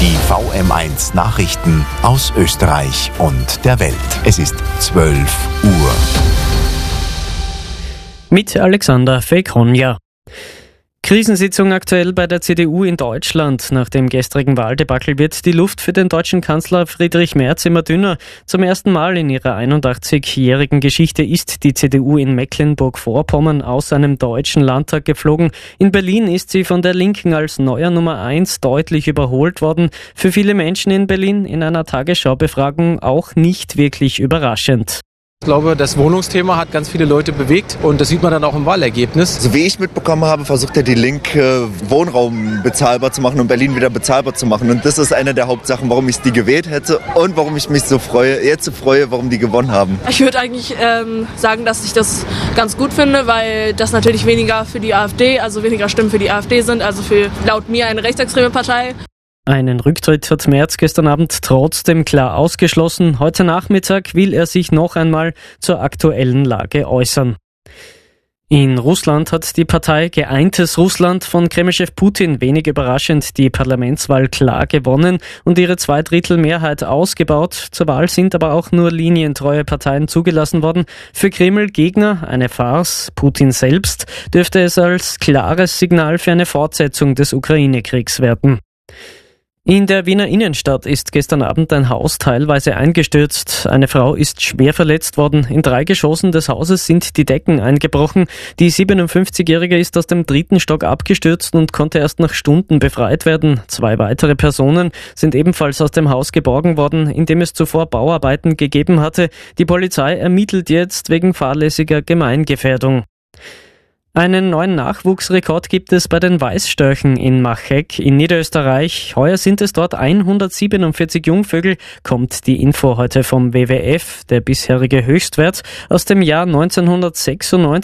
Die VM1 Nachrichten aus Österreich und der Welt. Es ist 12 Uhr. Mit Alexander Fekonja. Krisensitzung aktuell bei der CDU in Deutschland. Nach dem gestrigen Wahldebakel wird die Luft für den deutschen Kanzler Friedrich Merz immer dünner. Zum ersten Mal in ihrer 81-jährigen Geschichte ist die CDU in Mecklenburg-Vorpommern aus einem deutschen Landtag geflogen. In Berlin ist sie von der Linken als neuer Nummer 1 deutlich überholt worden. Für viele Menschen in Berlin in einer Tagesschau-Befragung auch nicht wirklich überraschend. Ich glaube, das Wohnungsthema hat ganz viele Leute bewegt und das sieht man dann auch im Wahlergebnis. So wie ich mitbekommen habe, versucht ja die Linke Wohnraum bezahlbar zu machen und Berlin wieder bezahlbar zu machen. Und das ist eine der Hauptsachen, warum ich die gewählt hätte und warum ich mich jetzt so freue, warum die gewonnen haben. Ich würde eigentlich sagen, dass ich das ganz gut finde, weil das natürlich weniger für die AfD, also weniger Stimmen für die AfD sind, also für laut mir eine rechtsextreme Partei. Einen Rücktritt hat Merz gestern Abend trotzdem klar ausgeschlossen. Heute Nachmittag will er sich noch einmal zur aktuellen Lage äußern. In Russland hat die Partei Geeintes Russland von Kremlchef Putin wenig überraschend die Parlamentswahl klar gewonnen und ihre Zweidrittelmehrheit ausgebaut. Zur Wahl sind aber auch nur linientreue Parteien zugelassen worden. Für Kreml-Gegner eine Farce. Putin selbst dürfte es als klares Signal für eine Fortsetzung des Ukraine-Kriegs werden. In der Wiener Innenstadt ist gestern Abend ein Haus teilweise eingestürzt. Eine Frau ist schwer verletzt worden. In 3 Geschossen des Hauses sind die Decken eingebrochen. Die 57-Jährige ist aus dem 3. Stock abgestürzt und konnte erst nach Stunden befreit werden. 2 weitere Personen sind ebenfalls aus dem Haus geborgen worden, in dem es zuvor Bauarbeiten gegeben hatte. Die Polizei ermittelt jetzt wegen fahrlässiger Gemeingefährdung. Einen neuen Nachwuchsrekord gibt es bei den Weißstörchen in Machegg in Niederösterreich. Heuer sind es dort 147 Jungvögel, kommt die Info heute vom WWF. Der bisherige Höchstwert aus dem Jahr 1996